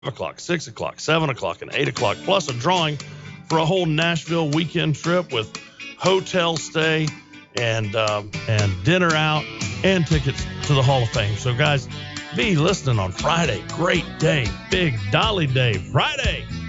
o'clock, 6 o'clock, 7 o'clock, and 8 o'clock, plus a drawing for a whole Nashville weekend trip with hotel stay and dinner out and tickets to the Hall of Fame. So, guys, be listening on Friday. Great day. Big Dolly Day Friday.